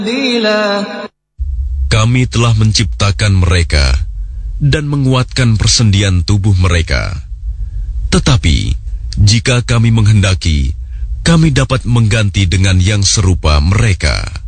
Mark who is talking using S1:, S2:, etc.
S1: Kami telah menciptakan mereka dan menguatkan persendian tubuh mereka. Tetapi, jika kami menghendaki, kami dapat mengganti dengan yang serupa mereka.